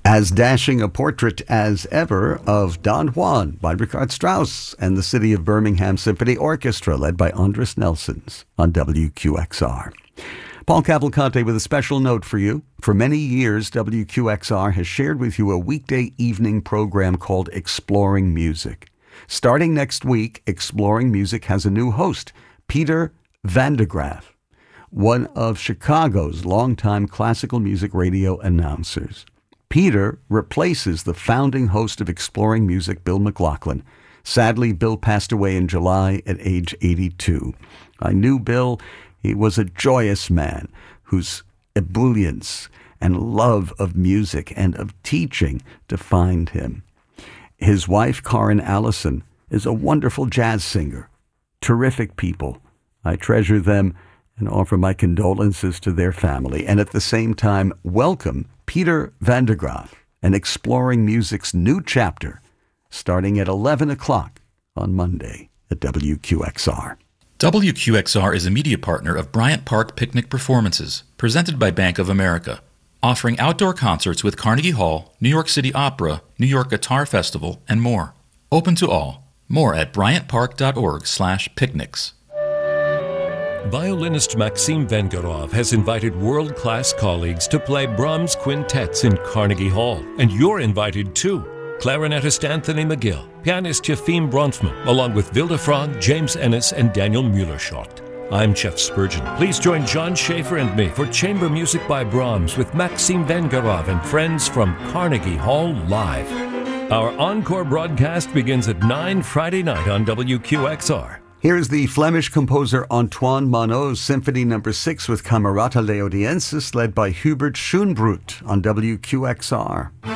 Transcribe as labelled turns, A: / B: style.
A: As dashing a portrait as ever of Don Juan by Richard Strauss and the City of Birmingham Symphony Orchestra, led by Andres Nelsons on WQXR. Paul Cavalcante with a special note for you. For many years, WQXR has shared with you a weekday evening program called Exploring Music. Starting next week, Exploring Music has a new host, Peter Van de Graaff, one of Chicago's longtime classical music radio announcers. Peter replaces the founding host of Exploring Music, Bill McLaughlin. Sadly, Bill passed away in July at age 82. I knew Bill. He was a joyous man whose ebullience and love of music and of teaching defined him. His wife, Karen Allison, is a wonderful jazz singer. Terrific people. I treasure them and offer my condolences to their family. And at the same time, welcome Peter Van de Graaff and Exploring Music's new chapter, starting at 11 o'clock on Monday at WQXR.
B: WQXR is a media partner of Bryant Park Picnic Performances, presented by Bank of America, offering outdoor concerts with Carnegie Hall, New York City Opera, New York Guitar Festival, and more. Open to all. More at bryantpark.org/picnics.
C: Violinist Maxim Vengerov has invited world-class colleagues to play Brahms quintets in Carnegie Hall, and you're invited too. Clarinetist Anthony McGill, pianist Yefim Bronfman, along with Vilde Frog, James Ennis, and Daniel Mueller-Schott. I'm Jeff Spurgeon. Please join John Schaefer and me for Chamber Music by Brahms with Maxim Vengerov and friends from Carnegie Hall Live. Our encore broadcast begins at 9 Friday night on WQXR.
A: Here's the Flemish composer Antoine Monod's Symphony No. 6 with Camerata Leodiensis, led by Hubert Schoenbrut on WQXR.